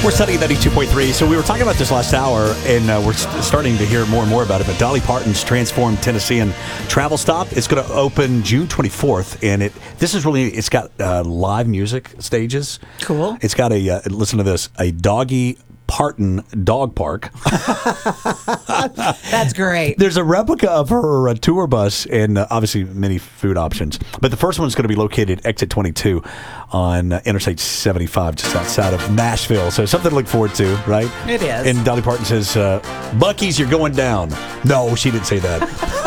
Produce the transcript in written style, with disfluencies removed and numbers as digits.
We're studying 92.3. So we were talking about this last hour, and we're starting to hear more and more about it. But Dolly Parton's Transformed Tennessean Travel Stop is going to open June 24th, and it's got live music stages. Cool. It's got listen to this, a Doggy Parton dog park. That's great. There's a replica of her tour bus and obviously many food options. But the first one's going to be located at Exit 22 on Interstate 75 just outside of Nashville. So something to look forward to, right? It is. And Dolly Parton says, Buc-ee's, you're going down. No, she didn't say that.